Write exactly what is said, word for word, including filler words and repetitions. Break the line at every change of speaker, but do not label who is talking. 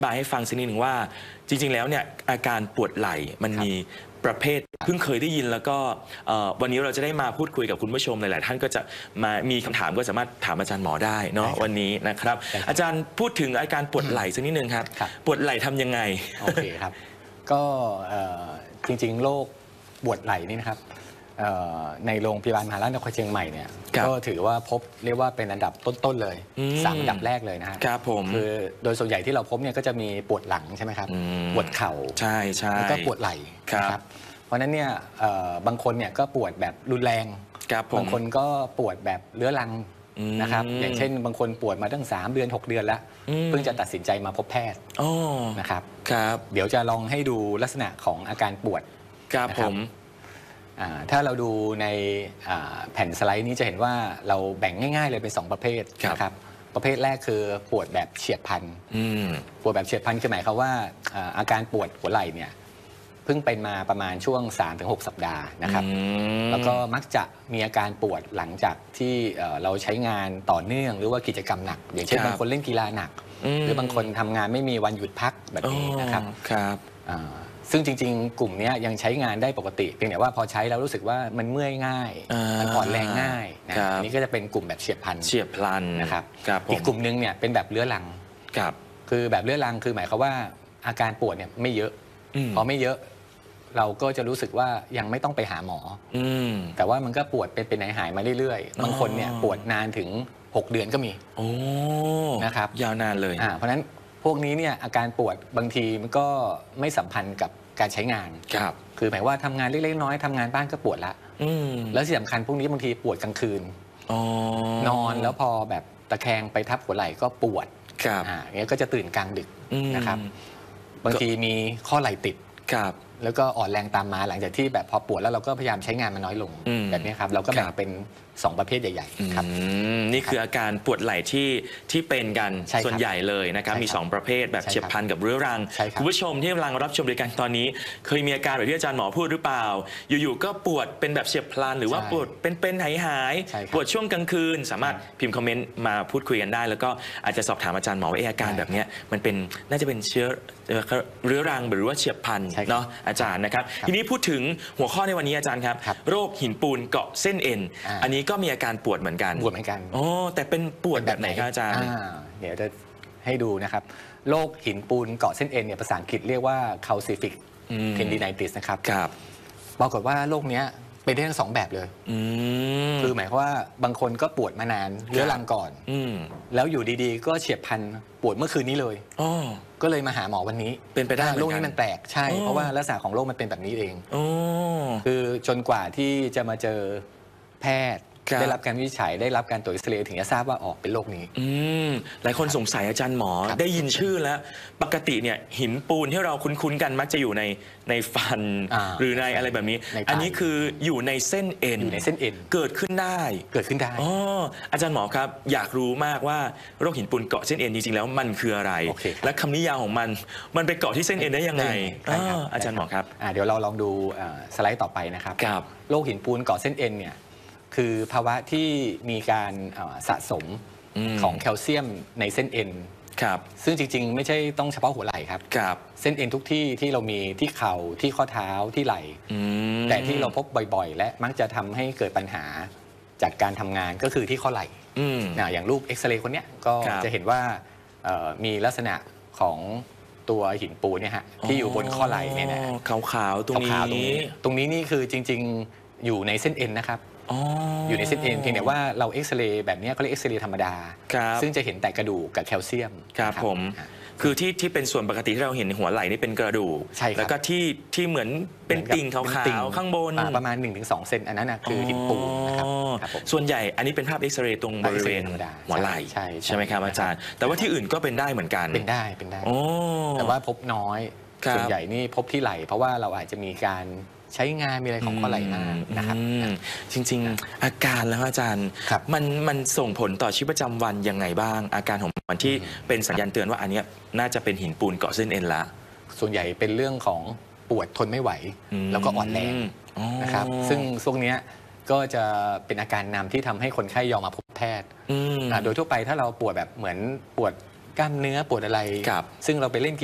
บายให้ฟังสักนิดหนึ่งว่าจริงๆแล้วเนี่ยอาการปวดไหล่มันมีประเภทเพิ่งเคยได้ยินแล้วก็วันนี้เราจะได้มาพูดคุยกับคุณผู้ชมหลายๆท่านก็จะมามีคำถามก็สามารถถามอาจารย์หมอได้เนาะวันนี้นะครับอาจารย์พูดถึงอาการปวดไหล่สักนิดหนึ่งครับปวดไหล่ทำยังไง
โอเคครับก็จริงๆโรคปวดไหล่นี่นะครับในโรงพยาบาลมหาราชนครเชียงใหม่เนี่ยก็ถือว่าพบเรียกว่าเป็นอันดับต้นๆเลยสามอันดับแรกเลยนะครับ
ผม
คือโดยส่วนใหญ่ที่เราพบเนี่ยก็จะมีปวดหลังใช่ไหมครับปวดเข่า
ใช่ใช่
แล้วก็ปวดไหล่ครับเพราะนั้นเนี่ยบางคนเนี่ยก็ปวดแบบรุนแรงบางคนก็ปวดแบบเรื้อรังนะครับอย่างเช่นบางคนปวดมาตั้งสามเดือนหกเดือนแล้วเพิ่งจะตัดสินใจมาพบแพทย์นะครับเดี๋ยวจะลองให้ดูลักษณะของอาการปวด
นะครับ
ถ้าเราดูในแผ่นสไลด์นี้จะเห็นว่าเราแบ่งง่ายๆเลยเป็นสองประเภทนะครับประเภทแรกคือปวดแบบเฉียบพลันปวดแบบเฉียบพลันคือหมายความว่าอาการปวดหัวไหล่เนี่ยเพิ่งเป็นมาประมาณช่วง สามถึงหก สัปดาห์นะครับแล้วก็มักจะมีอาการปวดหลังจากที่เราใช้งานต่อเนื่องหรือว่ากิจกรรมหนักอย่างเช่นบางคนเล่นกีฬาหนักหรือบางคนทำงานไม่มีวันหยุดพักแบบนี้นะครับซึ่งจริงๆกลุ่มนี้ยังใช้งานได้ปกติเพียงแต่ว่าพอใช้แล้วรู้สึกว่ามันเมื่อยง่ายมันอ่อนแรงง่ายนะอันนี้ก็จะเป็นกลุ่มแบบเฉียบพลัน
เฉียบพลัน
นะครับอีกกลุ่มนึงเนี่ยเป็นแบบเรื้อรังคือแบบเรื้อรังคือหมายความว่าอาการปวดเนี่ยไม่เยอะพอไม่เยอะเราก็จะรู้สึกว่ายังไม่ต้องไปหาหมอแต่ว่ามันก็ปวดเป็นเป็นหายมาเรื่อยๆบางคนเนี่ยปวดนานถึงหกเดือนก็มีนะครับ
ยาวนานเลย
เพราะฉะนั้นพวกนี้เนี่ยอาการปวดบางทีมันก็ไม่สัมพันธ์กับการใช้งาน
ครับ
คือหมายว่าทำงานเล็กๆน้อยๆทำงานบ้านก็ปวดละแล้วที่สำคัญพวกนี้บางทีปวดกลางคืนนอนแล้วพอแบบตะแคงไปทับหัวไหล่ก็ปวดอ่าอย่างนี้ก็จะตื่นกลางดึกนะครับบางทีมีข้อไหล่ติดแล้วก็อ่อนแรงตามมาหลังจากที่แบบพอปวดแล้วเราก็พยายามใช้งานมันน้อยลงแบบนี้ครับเราก็แบ่งเป็นสองประเภทใหญ่ๆครับ
นี่คืออาการปวดไหล่ที่ที่เป็นกันส่วนใหญ่เลยนะครับมีสองประเภทแบบเฉียบพลันกับเรื้อรังคุณผู้ชมที่กำลังรับชมรายการตอนนี้เคยมีอาการแบบที่อาจารย์หมอพูดหรือเปล่าอยู่ๆก็ปวดเป็นแบบเฉียบพลันหรือว่าปวดเป็นๆหายๆปวดช่วงกลางคืนสามารถพิมพ์คอมเมนต์มาพูดคุยกันได้แล้วก็อาจจะสอบถามอาจารย์หมอว่าอาการแบบนี้มันเป็นน่าจะเป็นเชื้อเรื้อรังหรือว่าเฉียบพลันเนาะอาจารย์นะครับทีนี้พูดถึงหัวข้อในวันนี้อาจารย์ครับโรคหินปูนเกาะเส้นเอ็นอันนี้ก็มีอาการปวดเหมือนกัน
ปวดเหมือนกัน
อ๋อแต่เป็นปวดแบบไหนครับอาจารย์
เดี๋ยวจะให้ดูนะครับโรคหินปูนเกาะเส้นเอ็นเนี่ยภาษาอังกฤษเรียกว่า calcific tendinitis นะครับปรากฏว่าโรคนี้เป็นได้ทั้งสองแบบเลยคือหมายความว่าบางคนก็ปวดมานานเรื้อรังก่อนแล้วอยู่ดีๆก็เฉียบพลันปวดเมื่อคืนนี้เลยก็เลยมาหาหมอวันนี้
เป็นไปได้
โรคนี้มันแปลกใช่เพราะว่าลักษณะของโรคมันเป็นแบบนี้เองคือจนกว่าที่จะมาเจอแพทย์ได้รับการวินิจฉัยได้รับการตรวจเอ็กซเรย์ถึงจะทราบว่าออกเป็นโรคนี้
หลายคนสงสัยอาจารย์หมอได้ยินชื่อแล้วปกติเนี่ยหินปูนที่เราคุ้นๆกันมักจะอยู่ในในฟันหรือในอะไรแบบนี้อันนี้คืออยู่ในเส้นเอ็น
อยู่ในเส้นเอ็น
เกิดขึ้นได้
เกิดขึ้นได้
อ๋ออาจารย์หมอครับอยากรู้มากว่าโรคหินปูนเกาะเส้นเอ็นจริงๆแล้วมันคืออะไรและคำนิยามของมันมันไปเกาะที่เส้นเอ็นได้ยังไงอาจารย์หมอครับ
เดี๋ยวเราลองดูสไลด์ต่อไปนะครับโรคหินปูนเกาะเส้นเอ็นเนี่ยคือภาวะที่มีการสะสมของแคลเซียมในเส้นเอ็นซึ่งจริงๆไม่ใช่ต้องเฉพาะหัวไหล่ครับเส้นเอ็นทุกที่ที่เรามีที่เข่าที่ข้อเท้าที่ไหล่แต่ที่เราพบบ่อยๆและมักจะทำให้เกิดปัญหาจากการทำงานก็คือที่ข้อไหล่อย่างรูปเอ็กซเรย์คนนี้ก็จะเห็นว่ามีลักษณะของตัวหินปูนเนี่ยฮะที่อยู่บนข้อไหล่เนี่ยนะ
ขาวๆตรงนี้
ตรงนี้นี่คือจริงๆอยู่ในเส้นเอ็นนะครับอยู่ในเส้นเอ็นเพียงแต่ว่าเราเอ็กซเรย์แบบนี้เขาเรียกเอ็กซเรย์ธรรมดาซึ่งจะเห็นแต่กระดูกกับแคลเซียม
ครับผมคือที่ที่เป็นส่วนปกติที่เราเห็นในหัวไหล่นี่เป็นกระดูกแล้วก็ที่ที่เหมือนเป็นติ่งขาวๆข้างบน
ประมาณ หนึ่งถึงสอง เซนอันนั้นนะคือหินปูนนะครับ
ส่วนใหญ่อันนี้เป็นภาพเอ็กซเรย์ตรงบริเวณหัวไหล่ใช่ไหมครับอาจารย์แต่ว่าที่อื่นก็เป็นได้เหมือนกัน
เป็นได้เป็นได้แต่ว่าพบน้อยส่วนใหญ่นี่พบที่ไหล่เพราะว่าเราอาจจะมีการใช้งานมีอะไรของข้อไหล่มานะครับ
จริงๆอาการแล้วอาจารย์มันมันส่งผลต่อชีวิตประจำวันยังไงบ้างอาการของมันที่เป็นสัญญาณเตือนว่าอันนี้น่าจะเป็นหินปูนเกาะเส้นเอ็นละ
ส่วนใหญ่เป็นเรื่องของปวดทนไม่ไหวแล้วก็อ่อนแรงนะครับซึ่งช่วงนี้ก็จะเป็นอาการนำที่ทำให้คนไข้ยอมมาพบแพทย์โดยทั่วไปถ้าเราปวดแบบเหมือนปวดกกล้ามเนื้อปวดอะไร
ครับ
ซึ่งเราไปเล่น